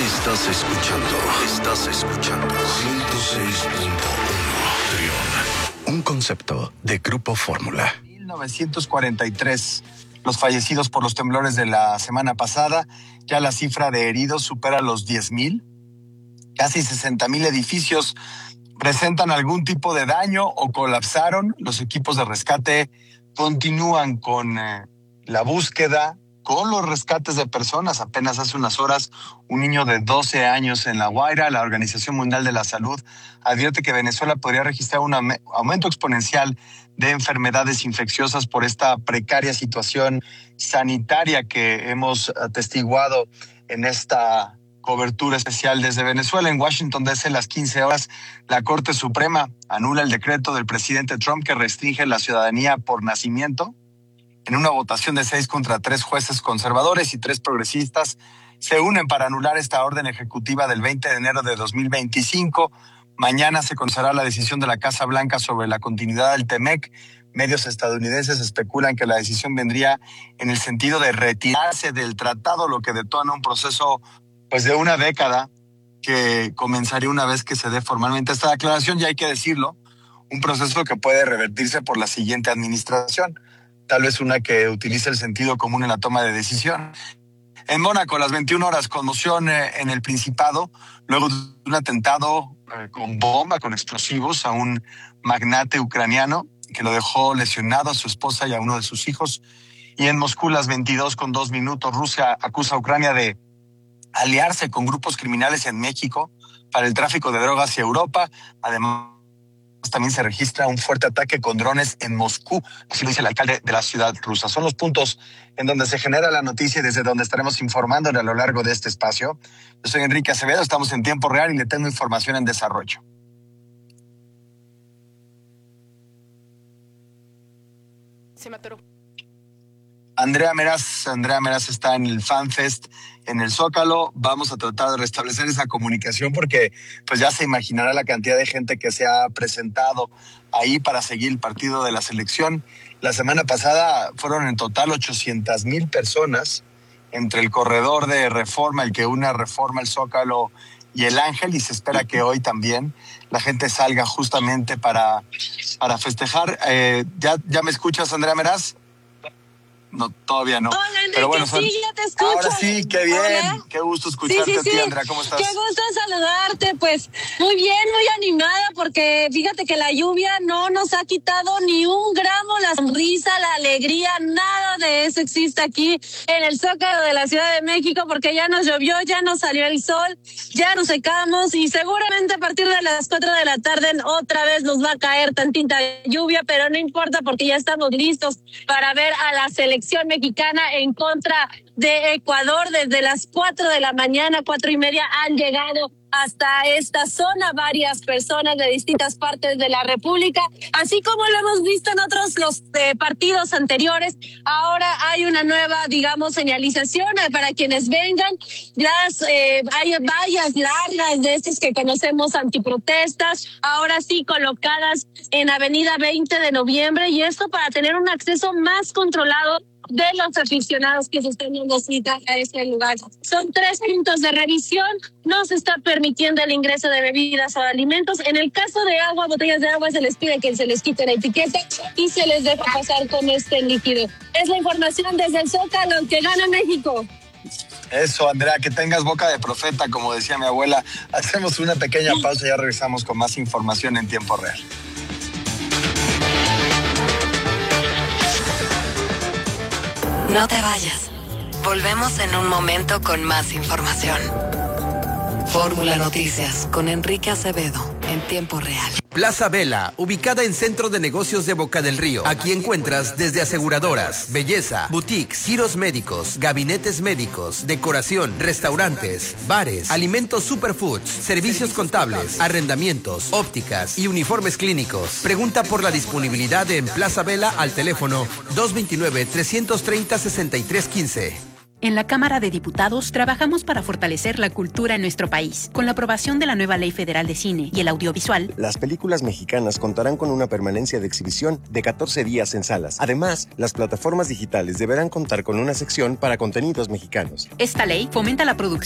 Estás escuchando 106.1 Trión. Un concepto de Grupo Fórmula. 1943, los fallecidos por los temblores de la semana pasada. Ya la cifra de heridos supera los 10,000. Casi 60,000 edificios presentan algún tipo de daño o colapsaron. Los equipos de rescate continúan con la búsqueda, con los rescates de personas. Apenas hace unas horas, un niño de 12 años en La Guaira. La Organización Mundial de la Salud advierte que Venezuela podría registrar un aumento exponencial de enfermedades infecciosas por esta precaria situación sanitaria que hemos atestiguado en esta cobertura especial desde Venezuela. En Washington, D.C., a las 15 horas, la Corte Suprema anula el decreto del presidente Trump que restringe la ciudadanía por nacimiento. En una votación de 6 contra 3 jueces conservadores y 3 progresistas se unen para anular esta orden ejecutiva del 20 de enero de 2025. Mañana se conocerá la decisión de la Casa Blanca sobre la continuidad del TEMEC. Medios estadounidenses especulan que la decisión vendría en el sentido de retirarse del tratado, lo que detona un proceso de una década que comenzaría una vez que se dé formalmente esta declaración. Y hay que decirlo, un proceso que puede revertirse por la siguiente administración. Tal vez una que utilice el sentido común en la toma de decisión. En Mónaco, a las 21 horas, conmoción en el Principado, luego de un atentado con bomba, con explosivos, a un magnate ucraniano que lo dejó lesionado a su esposa y a uno de sus hijos. Y en Moscú, las 22:02, Rusia acusa a Ucrania de aliarse con grupos criminales en México para el tráfico de drogas hacia Europa. Además, también se registra un fuerte ataque con drones en Moscú, así lo dice el alcalde de la ciudad rusa. Son los puntos en donde se genera la noticia y desde donde estaremos informando a lo largo de este espacio. Yo soy Enrique Acevedo, estamos en tiempo real y le tengo información en desarrollo. Se me atoró. Andrea Meraz está en el FanFest en el Zócalo. Vamos a tratar de restablecer esa comunicación porque pues ya se imaginará la cantidad de gente que se ha presentado ahí para seguir el partido de la selección. La semana pasada fueron en total 800,000 personas entre el corredor de Reforma, el que une a Reforma, el Zócalo y el Ángel, y se espera que hoy también la gente salga justamente para festejar. ¿Ya me escuchas, Andrea Meraz? No, todavía no. Hola, Enrique, pero bueno, sí, ya te escucho. Ahora sí, qué bien. Hola. Qué gusto escucharte a ti, Andrea. ¿Cómo estás? Qué gusto saludarte. Pues muy bien, muy animada, porque fíjate que la lluvia no nos ha quitado ni un gramo la sonrisa, la alegría, nada de eso existe aquí en el Zócalo de la Ciudad de México, porque ya nos llovió, ya nos salió el sol, ya nos secamos y seguramente a partir de las 4 de la tarde otra vez nos va a caer tantita lluvia, pero no importa porque ya estamos listos para ver a la selección mexicana en contra de Ecuador. Desde las 4 de la mañana, 4:30, han llegado hasta esta zona varias personas de distintas partes de la República, así como lo hemos visto en otros partidos anteriores. Ahora hay una nueva, señalización para quienes vengan. Hay vallas largas de estas que conocemos, antiprotestas, ahora sí colocadas en Avenida 20 de Noviembre, y esto para tener un acceso más controlado de los aficionados que se están dando cita a este lugar. Son 3 puntos de revisión. No se está permitiendo el ingreso de bebidas o alimentos. En el caso de agua, botellas de agua, se les pide que se les quite la etiqueta y se les deja pasar con este líquido. Es la información desde el Zócalo. ¡Que gana México! Eso, Andrea, que tengas boca de profeta, como decía mi abuela. Hacemos una pequeña pausa y ya regresamos con más información en tiempo real. No te vayas. Volvemos en un momento con más información. Fórmula Noticias con Enrique Acevedo en tiempo real. Plaza Vela, ubicada en Centro de Negocios de Boca del Río. Aquí encuentras desde aseguradoras, belleza, boutiques, giros médicos, gabinetes médicos, decoración, restaurantes, bares, alimentos superfoods, servicios contables, arrendamientos, ópticas y uniformes clínicos. Pregunta por la disponibilidad en Plaza Vela al teléfono 229-330-6315. En la Cámara de Diputados trabajamos para fortalecer la cultura en nuestro país. Con la aprobación de la nueva Ley Federal de Cine y el Audiovisual, las películas mexicanas contarán con una permanencia de exhibición de 14 días en salas. Además, las plataformas digitales deberán contar con una sección para contenidos mexicanos. Esta ley fomenta la producción